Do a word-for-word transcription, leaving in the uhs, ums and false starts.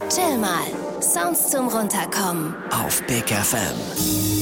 Chill mal. Sounds zum Runterkommen. Auf Big F M.